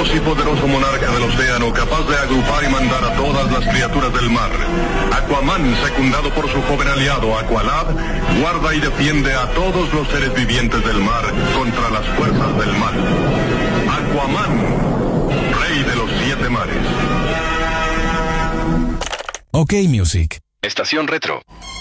y poderoso monarca del océano, capaz de agrupar y mandar a todas las criaturas del mar. Aquaman, secundado por su joven aliado Aqualad, guarda y defiende a todos los seres vivientes del mar contra las fuerzas del mal. Aquaman, rey de los 7 mares. OK Music. Estación Retro.